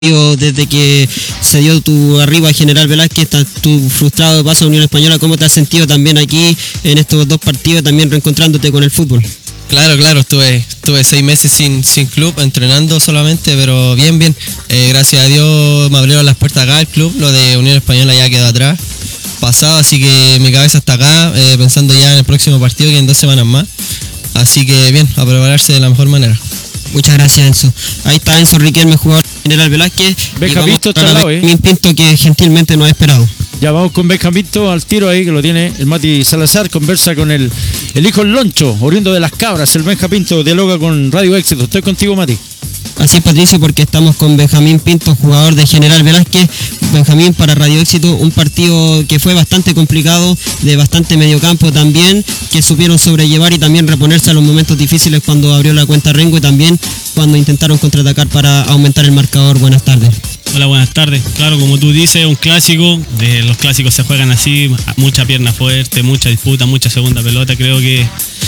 desde que se dio tu arribo a General Velázquez, tu frustrado paso a Unión Española, ¿cómo te has sentido también aquí en estos dos partidos, también reencontrándote con el fútbol? Claro, estuve 6 meses sin club, entrenando solamente, pero bien. Gracias a Dios me abrieron las puertas acá al club, lo de Unión Española ya quedó atrás, pasado, así que mi cabeza está acá, pensando ya en el próximo partido, que en 2 semanas más. Así que bien, a prepararse de la mejor manera. Muchas gracias, Enzo. Ahí está Enzo Riquelme, jugador de General Velázquez. Benjamín Pinto está al lado, Benjamín Pinto, que gentilmente nos ha esperado. Ya vamos con Benjamín Pinto al tiro ahí, que lo tiene el Mati Salazar. Conversa con el hijo del Loncho, oriundo de Las Cabras. El Benjamín Pinto dialoga con Radio Éxito. Estoy contigo, Mati. Así es, Patricio, porque estamos con Benjamín Pinto, jugador de General Velázquez. Benjamín, para Radio Éxito, un partido que fue bastante complicado, de bastante mediocampo también, que supieron sobrellevar y también reponerse a los momentos difíciles cuando abrió la cuenta Rengo y también cuando intentaron contraatacar para aumentar el marcador. Buenas tardes. Hola, buenas tardes. Claro, como tú dices, un clásico, de los clásicos se juegan así, mucha pierna fuerte, mucha disputa, mucha segunda pelota. Creo que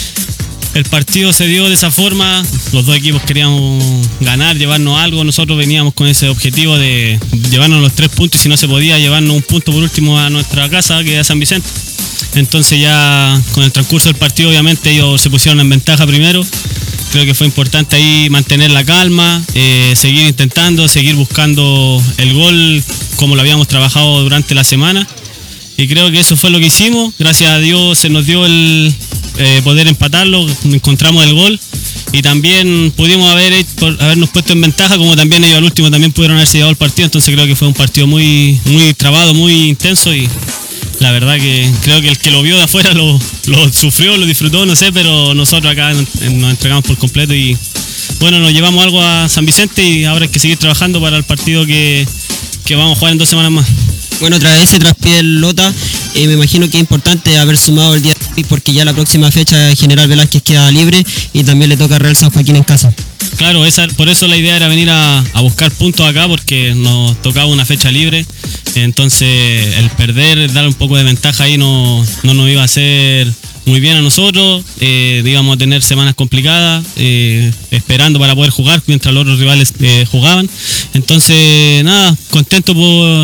el partido se dio de esa forma, los dos equipos queríamos ganar, llevarnos algo, nosotros veníamos con ese objetivo de llevarnos los 3 puntos y si no se podía llevarnos un punto por último a nuestra casa, que es San Vicente. Entonces ya con el transcurso del partido obviamente ellos se pusieron en ventaja primero, creo que fue importante ahí mantener la calma, seguir intentando, seguir buscando el gol como lo habíamos trabajado durante la semana. Y creo que eso fue lo que hicimos, gracias a Dios se nos dio el poder empatarlo, encontramos el gol y también pudimos habernos puesto en ventaja, como también ellos al último también pudieron haberse llevado el partido, entonces creo que fue un partido muy trabado, muy intenso y la verdad que creo que el que lo vio de afuera lo sufrió, lo disfrutó, no sé, pero nosotros acá nos entregamos por completo y bueno, nos llevamos algo a San Vicente y ahora hay que seguir trabajando para el partido que vamos a jugar en 2 semanas más. Bueno, tras ese traspié del Lota, me imagino que es importante haber sumado el día de hoy porque ya la próxima fecha General Velázquez queda libre y también le toca a Real San Joaquín en casa. Claro, por eso la idea era venir a buscar puntos acá porque nos tocaba una fecha libre, entonces el perder, dar un poco de ventaja ahí no nos iba a hacer muy bien a nosotros, íbamos a tener semanas complicadas, esperando para poder jugar mientras los otros rivales jugaban, entonces nada, contento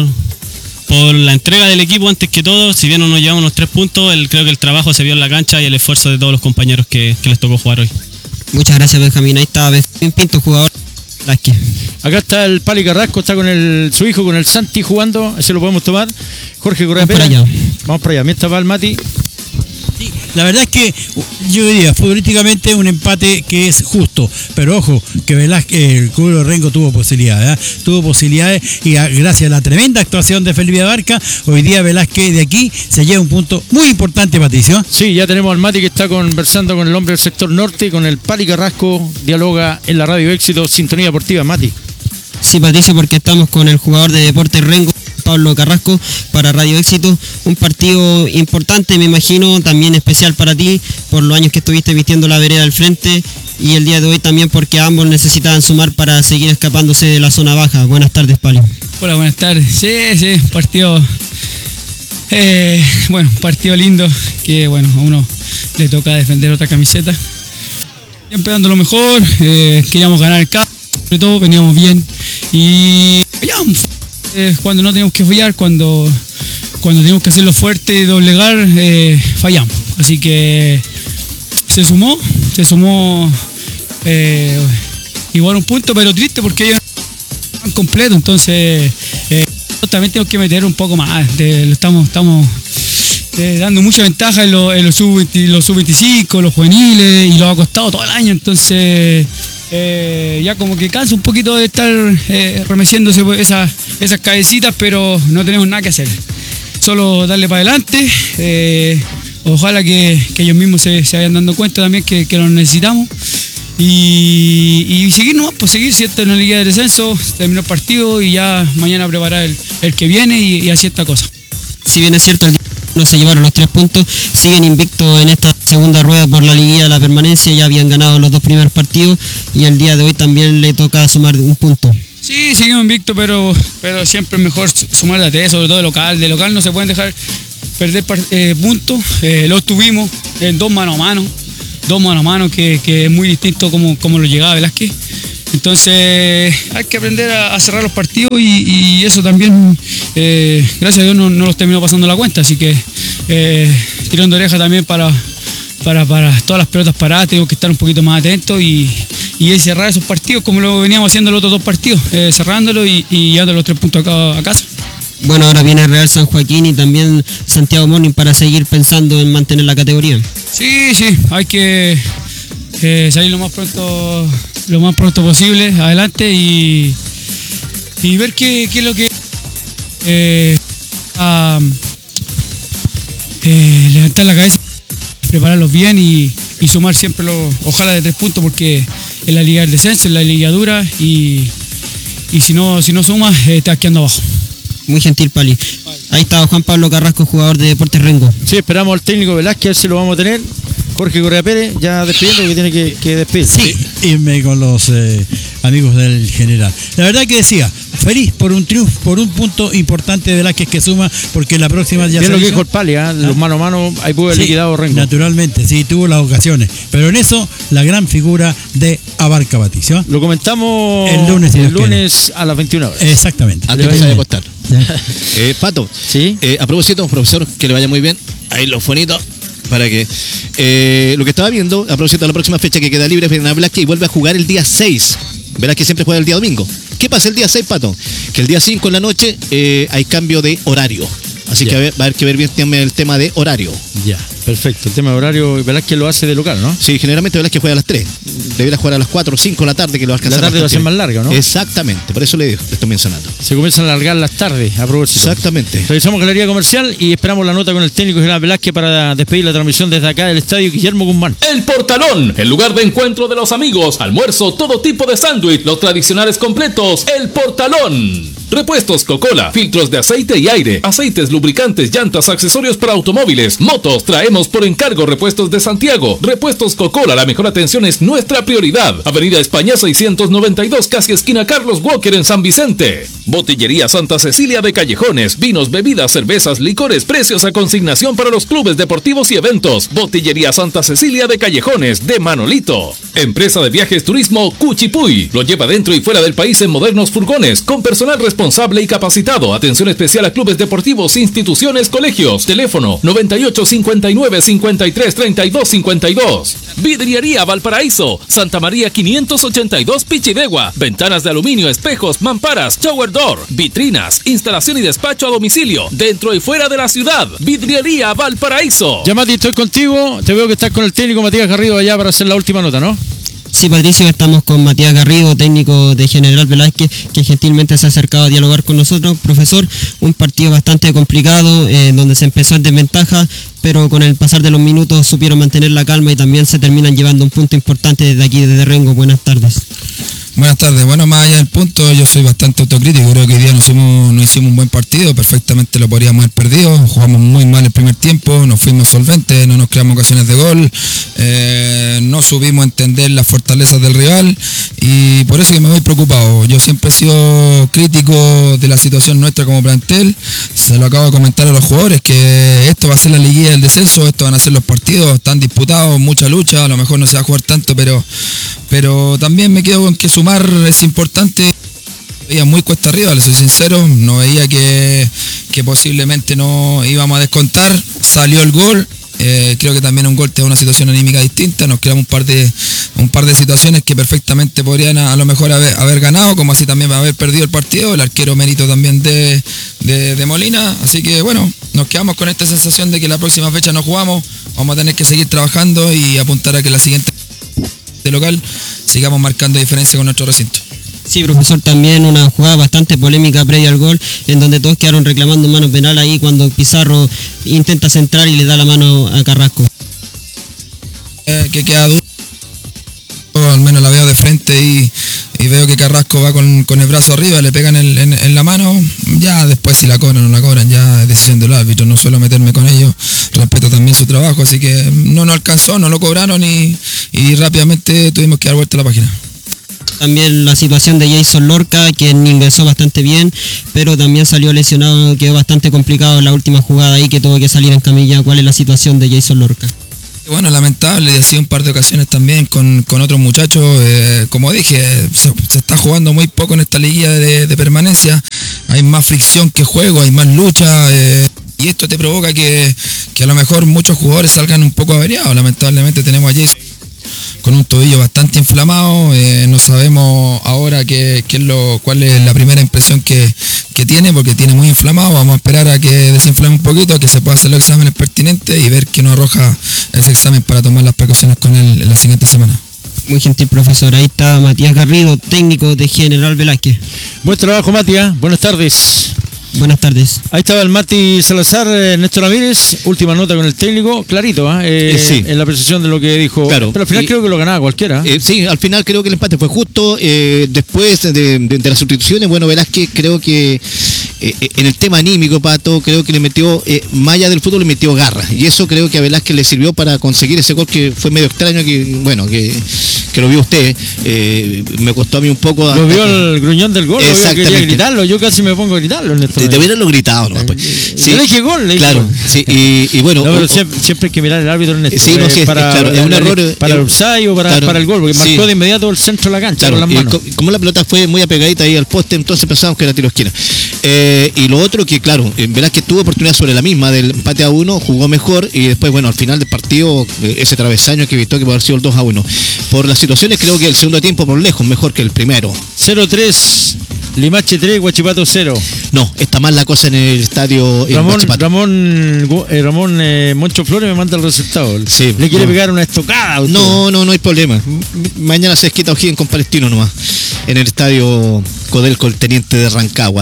por la entrega del equipo antes que todo, si bien no nos llevamos los 3 puntos, creo que el trabajo se vio en la cancha y el esfuerzo de todos los compañeros que les tocó jugar hoy. Muchas gracias, Benjamín. Ahí está Benjamín Pinto, jugador de Velázquez. Acá está el Pali Carrasco, está con su hijo, con el Santi jugando, ese lo podemos tomar. Jorge Correa Pérez. Vamos para allá, mientras va el Mati. Sí, la verdad es que yo diría, futbolísticamente un empate que es justo, pero ojo, que el Club de Rengo tuvo posibilidades y gracias a la tremenda actuación de Felipe Abarca, hoy día Velázquez de aquí se lleva un punto muy importante, Patricio. Sí, ya tenemos al Mati que está conversando con el hombre del sector norte, con el Pali Carrasco, dialoga en la Radio Éxito, Sintonía Deportiva. Mati. Sí, Patricio, porque estamos con el jugador de Deportes Rengo, Pablo Carrasco, para Radio Éxito. Un partido importante, me imagino, también especial para ti, por los años que estuviste vistiendo la vereda al frente, y el día de hoy también porque ambos necesitaban sumar para seguir escapándose de la zona baja. Buenas tardes, Pablo. Hola, buenas tardes. Sí, partido partido lindo, que a uno le toca defender otra camiseta. Siempre dando lo mejor, queríamos ganar el campo, sobre todo veníamos bien y fallamos. Cuando no tenemos que fallar, cuando tenemos que hacerlo fuerte y doblegar, fallamos. Así que se sumó igual un punto, pero triste porque ellos no están completos, entonces también tenemos que meter un poco más. Estamos dando mucha ventaja en los sub-25, los juveniles, y lo ha costado todo el año, entonces ya como que cansa un poquito de estar remeciéndose esas cabecitas, pero no tenemos nada que hacer, solo darle para adelante. Ojalá que ellos mismos se vayan dando cuenta también que los necesitamos y seguir nomás, seguir, ¿cierto? En la Liga de Descenso terminó el partido y ya mañana preparar el que viene y así esta cosa. Si bien es cierto, el día no se llevaron los 3 puntos, siguen invictos en esta segunda rueda por la liguilla de la permanencia, ya habían ganado los 2 primeros partidos y el día de hoy también le toca sumar un punto. Sí, seguimos invictos, pero siempre es mejor sumar de 3, sobre todo de local. De local no se pueden dejar perder puntos, los tuvimos en 2 mano a mano, que es muy distinto como lo llegaba Velázquez. Entonces hay que aprender a cerrar los partidos y eso también, gracias a Dios, no los terminó pasando la cuenta. Así que tirando oreja también para todas las pelotas paradas, tengo que estar un poquito más atentos y cerrar esos partidos como lo veníamos haciendo los otros 2 partidos, cerrándolo y llevando los 3 puntos a casa. Bueno, ahora viene Real San Joaquín y también Santiago Morning para seguir pensando en mantener la categoría. Sí, hay que salir lo más pronto posible adelante y ver qué es lo que levantar la cabeza, prepararlos bien y sumar siempre ojalá de 3 puntos, porque en la liga del descenso, en la liga dura y si no sumas te estás quedando abajo. Muy gentil, Pali. Ahí estaba Juan Pablo Carrasco, jugador de Deportes Rengo. Sí, esperamos al técnico Velázquez, a ver si lo vamos a tener. Jorge Correa Pérez, ya despidiendo, que tiene que despedir. Sí, irme con los amigos del general. La verdad que decía, feliz por un triunfo, por un punto importante de Velázquez que suma, porque la próxima ya bien se lo que hizo. dijo el Pali, los mano a mano, ahí pudo haber liquidado Rengo. Naturalmente, sí, tuvo las ocasiones. Pero en eso, la gran figura de Abarca Baticio. Lo comentamos el lunes a las 21 horas. Exactamente. Antes de apostar. Pato, ¿sí? A propósito, profesor, que le vaya muy bien. Ahí los bonitos. Para que lo que estaba viendo, a propósito de la próxima fecha que queda libre, Fernando Velázquez, y vuelve a jugar el día 6. Velázquez siempre juega el día domingo. ¿Qué pasa el día 6, Pato? Que el día 5 en la noche hay cambio de horario. Así que va a haber que ver bien el tema de horario. Ya, perfecto. El tema de horario, Velázquez lo hace de local, ¿no? Sí, generalmente Velázquez juega a las 3. Debería jugar a las 4 o 5 de la tarde, que lo va a alcanzar. La tarde va a ser más larga, ¿no? Exactamente, por eso le estoy mencionando. Se comienzan a alargar las tardes, a propósito. Exactamente. Revisamos Galería Comercial y esperamos la nota con el técnico general Velázquez para despedir la transmisión desde acá del estadio Guillermo Guzmán. El Portalón, el lugar de encuentro de los amigos, almuerzo, todo tipo de sándwich, los tradicionales completos. El Portalón. Repuestos Coca-Cola, filtros de aceite y aire, aceites, lubricantes, llantas, accesorios para automóviles, motos. Traemos por encargo repuestos de Santiago. Repuestos Coca-Cola, la mejor atención es nuestra prioridad. Avenida España 692, casi esquina Carlos Walker en San Vicente. Botillería Santa Cecilia de Callejones, vinos, bebidas, cervezas, licores, precios a consignación para los clubes deportivos y eventos. Botillería Santa Cecilia de Callejones, de Manolito. Empresa de viajes turismo Cuchipuy, lo lleva dentro y fuera del país en modernos furgones, con personal responsable y capacitado. Atención especial a clubes deportivos, instituciones, colegios. Teléfono 98 59 53 32 52. Vidriería Valparaíso, Santa María 582 Pichidegua. Ventanas de aluminio, espejos, mamparas, shower door, vitrinas, instalación y despacho a domicilio, dentro y fuera de la ciudad. Vidriería Valparaíso. Ya, Mati, estoy contigo. Te veo que estás con el técnico Matías Garrido allá para hacer la última nota, ¿no? Sí, Patricio, estamos con Matías Garrido, técnico de General Velázquez, que gentilmente se ha acercado a dialogar con nosotros. Profesor, un partido bastante complicado, donde se empezó en desventaja, pero con el pasar de los minutos supieron mantener la calma y también se terminan llevando un punto importante desde aquí, desde Rengo. Buenas tardes. Buenas tardes. Bueno, más allá del punto, yo soy bastante autocrítico. Creo que hoy día no hicimos un buen partido, perfectamente lo podríamos haber perdido. Jugamos muy mal el primer tiempo, no fuimos solventes, no nos creamos ocasiones de gol, no supimos entender las fortalezas del rival y por eso que me voy preocupado. Yo siempre he sido crítico de la situación nuestra como plantel. Se lo acabo de comentar a los jugadores que esto va a ser la liguilla del descenso, esto van a ser los partidos, están disputados, mucha lucha, a lo mejor no se va a jugar tanto, pero también me quedo con que sumar es importante. Veía muy cuesta arriba, le soy sincero, no veía que posiblemente no íbamos a descontar, salió el gol, creo que también un gol te da una situación anímica distinta, nos creamos un par de situaciones que perfectamente podrían a lo mejor haber ganado, como así también haber perdido el partido, el arquero mérito también de Molina, así que bueno, nos quedamos con esta sensación de que la próxima fecha no jugamos, vamos a tener que seguir trabajando y apuntar a que la siguiente de local sigamos marcando diferencia con nuestro recinto. Sí, profesor, también una jugada bastante polémica previa al gol, en donde todos quedaron reclamando mano penal ahí cuando Pizarro intenta centrar y le da la mano a Carrasco. Que queda duro, al menos la veo de frente y veo que Carrasco va con el brazo arriba, le pegan en la mano, ya después si la cobran o no la cobran, ya es decisión del árbitro, no suelo meterme con ellos, respeto también su trabajo, así que no nos alcanzó, no lo cobraron y rápidamente tuvimos que dar vuelta a la página. También la situación de Jason Lorca, quien ingresó bastante bien, pero también salió lesionado, quedó bastante complicado en la última jugada ahí que tuvo que salir en camilla. ¿Cuál es la situación de Jason Lorca? Bueno, lamentable, y así un par de ocasiones también con otros muchachos. Como dije, se está jugando muy poco en esta liguilla de permanencia. Hay más fricción que juego, hay más lucha. Y esto te provoca que a lo mejor muchos jugadores salgan un poco averiados. Lamentablemente tenemos allí con un tobillo bastante inflamado. No sabemos ahora cuál es la primera impresión que tiene, porque tiene muy inflamado. Vamos a esperar a que desinflame un poquito, a que se pueda hacer los exámenes pertinentes y ver qué nos arroja ese examen para tomar las precauciones con él en la siguiente semana. Muy gentil, profesor. Ahí está Matías Garrido, técnico de General Velázquez. Buen trabajo, Matías. Buenas tardes. Buenas tardes. Ahí estaba el Mati Salazar, Néstor Ramírez, última nota con el técnico, clarito, sí. En la precisión de lo que dijo. Claro. Pero al final creo que lo ganaba cualquiera. Sí, al final creo que el empate fue justo. Después de las sustituciones, bueno, Velázquez creo que en el tema anímico, Pato, creo que le metió, más allá del fútbol, le metió garra. Y eso creo que a Velázquez le sirvió para conseguir ese gol que fue medio extraño, que lo vio usted. Me costó a mí un poco. Lo vio el gruñón del gol, exactamente. Quería gritarlo, yo casi me pongo a gritarlo, Néstor. Te hubieran gritarlo, ¿no? Sí. Le dije gol, claro, sí, y bueno. No, pero siempre hay que mirar el árbitro, Néstor. Sí, no, sí, para, es un error. Para el offside o para el gol, porque marcó de inmediato el centro de la cancha con las manos. Como la pelota fue muy apegadita ahí al poste, entonces pensábamos que era tiro esquina. Y lo otro que, claro, Velázquez tuvo oportunidad sobre la misma del empate a 1, jugó mejor y después, bueno, al final del partido, ese travesaño que evitó que pueda haber sido el 2-1. Por las situaciones, creo que el segundo tiempo por lejos mejor que el primero. 0-3, Limache 3, Huachipato 0. No, está mal la cosa en el estadio. Ramón Moncho Flores me manda el resultado. Sí, le quiere pegar una estocada. No hay problema. Mañana se desquita O'Higgins con Palestino nomás, en el estadio Codelco, el teniente de Rancagua.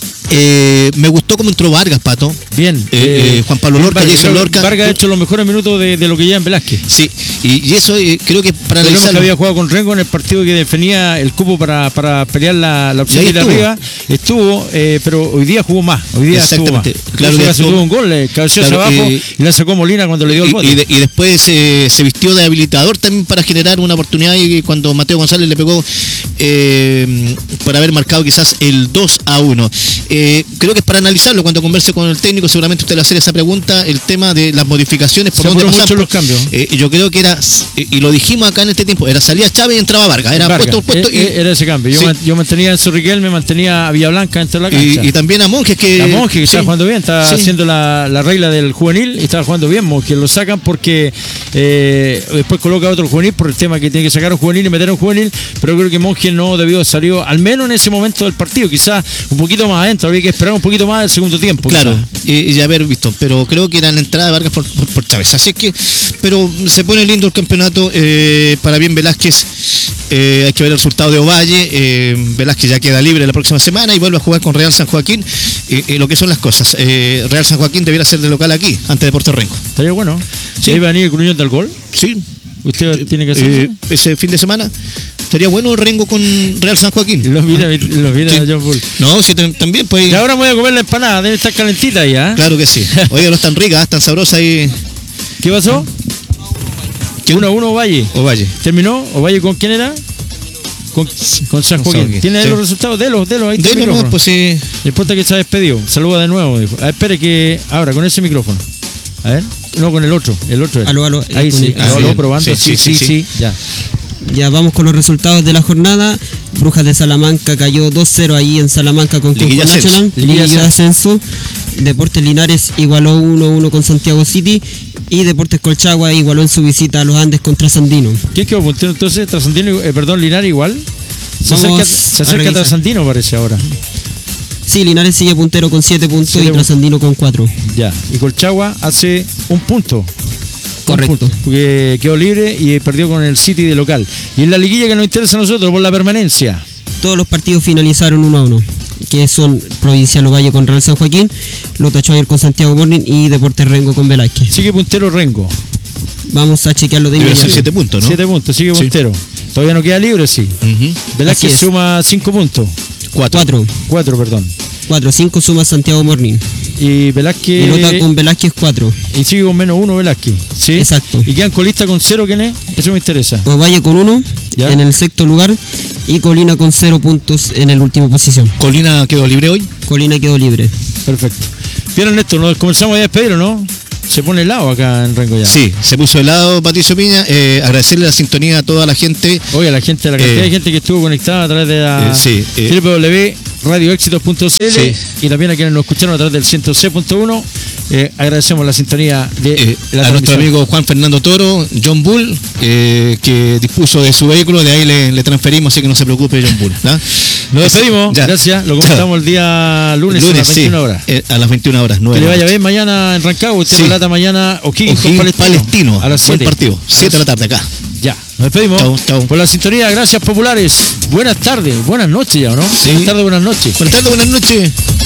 Me gustó cómo entró Vargas, Pato. Bien. Juan Pablo Lorca, Jason Lorca. Vargas ha hecho los mejores minutos de lo que lleva en Velázquez. Sí, y eso creo que para analizarlo. Que había jugado con Rengo en el partido que definía el cupo para pelear la opción de arriba. Estuvo, pero hoy día jugó más. Hoy día exactamente. Estuvo más. Claro, tuvo un gol, cabeció hacia abajo y la sacó Molina cuando le dio el bote. Y después se vistió de habilitador también para generar una oportunidad, y cuando Mateo González le pegó por haber marcado quizás el 2-1. Creo que es para analizarlo cuando converse con el técnico. Seguramente usted le hace esa pregunta, el tema de las modificaciones, por dónde pasan los cambios. Yo creo que era, y lo dijimos acá en este tiempo, era salía Chávez y entraba Vargas, era puesto y era ese cambio. Yo mantenía a Enzo Riquelme, mantenía a Villablanca dentro de la cancha. Y también a Monjes, que estaba jugando bien, estaba haciendo la regla del juvenil y estaba jugando bien. Monjes lo sacan porque después coloca a otro juvenil por el tema que tiene que sacar a un juvenil y meter a un juvenil, pero creo que Monjes no debió haber salido, al menos en ese momento del partido, quizás un poquito más adentro, había que esperar un poquito más del segundo tiempo. Claro, y ya haber visto, pero creo que era la entrada de Vargas por Chávez. Así que, pero se pone lindo el campeonato para bien Velázquez. Hay que ver el resultado de Ovalle. Velázquez ya queda libre la próxima semana y vuelve a jugar con Real San Joaquín. Lo que son las cosas. Real San Joaquín debiera ser de local aquí, antes de Puerto Rengo. Estaría bueno. ¿Sí iba a venir el gruñón del gol? Sí. ¿Usted tiene que hacer ese fin de semana? Estaría bueno Rengo con Real San Joaquín. Los mira John Bull. No, sí, también pues. Y ahora me voy a comer la empanada, debe estar calentita ya. Claro que sí. Oye, no es tan rica, tan sabrosa y. ¿Qué pasó? 1-1 Ovalle. ¿Terminó? ¿Ovalle con quién era? Con San Joaquín. ¿Tiene los resultados? De los ahí está el micrófono. Pues sí. No importa que se ha despedido. Saluda de nuevo. Dijo. Espere que. Ahora, con ese micrófono. A ver. No, con el otro. Aló. Ahí sí. Aló, probando. Sí. Ya vamos con los resultados de la jornada. Brujas de Salamanca cayó 2-0 ahí en Salamanca con Club Nacional. Liguilla de ascenso. Deportes Linares igualó 1-1 con Santiago City. Y Deportes Colchagua igualó en su visita a los Andes con Trasandino. ¿Qué quedó puntero entonces? Linares igual. Se acerca a Trasandino, parece ahora. Sí, Linares sigue puntero con 7 puntos y Trasandino con 4. Ya. Y Colchagua hace un punto. Correcto. Porque quedó libre y perdió con el City de local. Y en la liguilla que nos interesa a nosotros por la permanencia. Todos los partidos finalizaron 1-1, que son Provincial Ovalle con Real San Joaquín, Lota Choyer con Santiago Morning y Deportes Rengo con Velázquez. Sigue puntero Rengo. Vamos a chequearlo de inmediato. 7 puntos, ¿no? 7 puntos, sigue puntero. Todavía no queda libre, sí. Velázquez suma 5 puntos. 4, perdón. 5 suma Santiago Morning. Y Velázquez. Y Lota con Velázquez 4. Y sigue con -1 Velázquez. ¿Sí? Exacto. ¿Y quedan colista con 0 quién es? Eso me interesa. Ovalle con 1 en el sexto lugar y Colina con 0 puntos en el última posición. ¿Colina quedó libre hoy? Colina quedó libre. Perfecto. Bien, Ernesto, nos comenzamos a despedir, ¿o no? Se pone helado acá en Rengo ya. Sí, se puso helado, Patricio Piña. Agradecerle la sintonía a toda la gente. Oye, a la gente, la cantidad de gente que estuvo conectada a través de la www.radioexitos.cl Sí. y también a quienes nos escucharon a través del 106.1. Agradecemos la sintonía de la a nuestro amigo Juan Fernando Toro, John Bull, que dispuso de su vehículo, de ahí le transferimos, así que no se preocupe, John Bull. ¿Ah? Nos despedimos, Ya. gracias. Lo comentamos el día lunes a las 21 horas. A las 21 horas. Que le vaya bien mañana en Rancagua. Usted relata mañana O'Higgins con Palestino. A las 7. Buen partido, 7 de la tarde acá. Ya, nos despedimos. Chau. Por la sintonía, gracias populares. Buenas tardes, buenas noches ya, ¿no? Sí. Buenas tardes, buenas noches. Buenas tardes, buenas noches.